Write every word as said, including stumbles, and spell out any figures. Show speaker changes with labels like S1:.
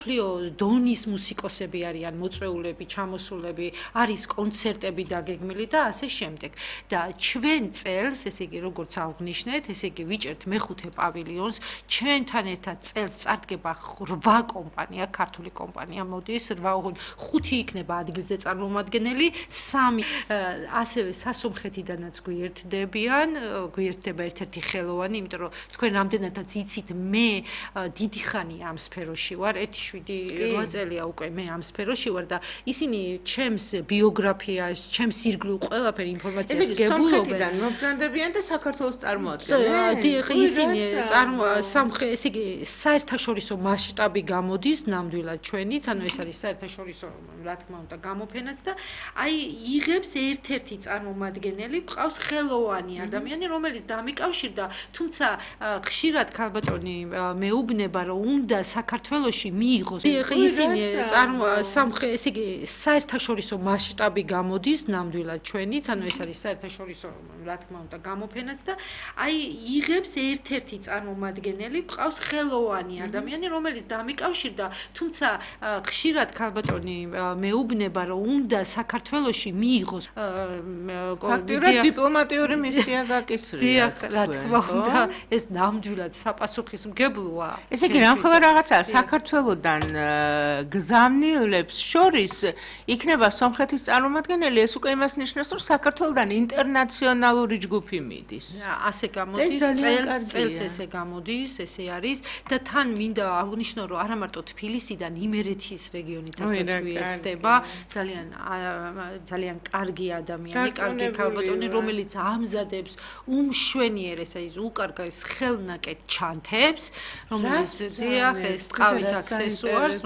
S1: დონის მუსიკოსები არიან მოწვეულები, ჩამოსულები, არის კონცერტები დაგეგმილი და ასე შემდეგ. და ჩვენ წელს, ესე იგი, როგორც აღვნიშნეთ, ესე იგი, ვიჭერთ მეხუთე პავილიონს, ჩვენთან ერთად წელს წარდგება რვა კომპანია, ქართული კომპანია მოდის, რვა ოღონდ ხუთი იქნება ადგილზე წარმომადგენელი, სამი ასევე სასომხეთიდანაც გვიერთდებიან, გვიერთდება ერთ-ერთი ხელოვანი, იმიტომ რომ თქვენ რამდენადაც იცით, მე დიდი ხანია ამ სფეროში ვარ, ერთი შვიდი რვა წელია უკვე მე ამ სფეროში ვარ და ისინი ჩემს ბიოგრაფიას, ჩემს ირგვლივ ყველაფერ ინფორმაციას გებულობენ.
S2: სომხეთიდან მობრძანდებიან და საქართველოს წარმოადგენენ.
S1: ისინი სამხრეთ, ესე იგი, საერთაშორისო მასშტაბი გამოდის ნამდვილად ჩვენიც, ანუ ეს არის საერთაშორისო, რა თქმა უნდა, გამოფენაც და აი იღებს ერთ-ერთი წარმომადგენელი, ყავს ხელოვანი ადამიანი, რომელიც დამიკავშირდა, თუმცა ხშირად ქალბატონი მეუბნება, რომ უნდა საქართველოში მიიღოს. ისინი სამხრეთ, ესე იგი, საერთაშორისო მასშტაბი გამოდის ნამდვილად ჩვენიც, ანუ ეს არის საერთაშორისო, რა თქმა უნდა, გამოფენაც და აი იღებს ერთ-ერთი წარმომადგენელი, ყავს ხელოვანი ადამიანი, რომელიც დამიკავშირდა, თუმცა ხშირად ქალბატონი მეუბნება, რომ უნდა საქართველოში მიიღოს.
S2: ფაქტიურად დიპლომატიური მისია გაკისრია.
S1: რა თქმა უნდა, ეს ნამდვილად საპასუხისმგებლოა.
S2: ესე იგი, რამხელა რაღაცაა საქართველოდან გზავნილებს შორის იქნება სომხეთის წარმომადგენელი, ეს უკვე იმას ნიშნავს, რომ საქართველოდან ინტერნაციონალური ჯგუფი მიდის.
S1: ასე გამოდის, წელს წელს ესე გამოდის, ესე არის და თან მინდა აღვნიშნო, რომ არა მარტო თბილისიდან, იმერეთის რეგიონითაც გვიერთდება, ძალიან ძალიან კარგი ადამიანი, კარგი ქალბატონი, რომელიც ამზადებს უმშვენიერეს, აი უკარგეს ხელნაკეთ ჩანთებს, რომელიც დიახ, ეს ტყავის აქსესუარს